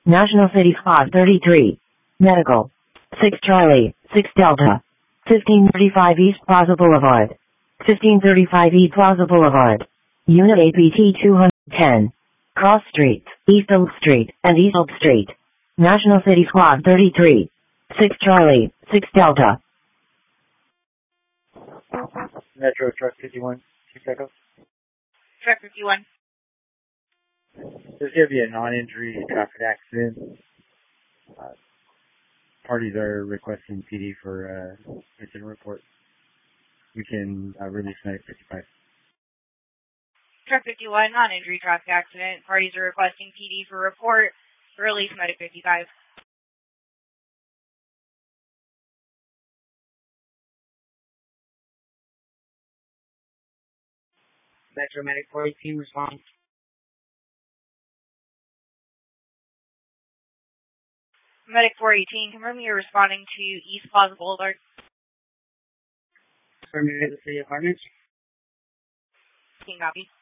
National City Squad 33. Medical. 6 Charlie, 6 Delta. 1535 East Plaza Boulevard. 1535 East Plaza Boulevard. Unit APT 210. Cross Street, East Oak Street, and East Oak Street. National City Squad 33. 6 Charlie, 6 Delta. Metro Truck 51, 2 Echo. Truck 51. There's going to be a non-injury traffic accident. Parties are requesting PD for incident report. We can release medic 55. Truck 51, non-injury traffic accident. Parties are requesting PD for report. Release medic 55. Metro Medic 418 response. Medic 418, confirm you're responding to East Plaza Boulevard. Affirmative, the city apartments. Copy.